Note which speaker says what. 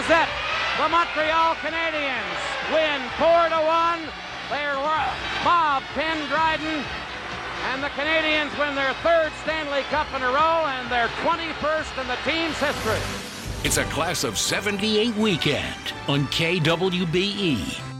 Speaker 1: is it. The Montreal Canadiens win 4-1. They're mob Penn Dryden. And the Canadiens win their third Stanley Cup in a row and their 21st in the team's history.
Speaker 2: It's a Class of '78 weekend on KWBE.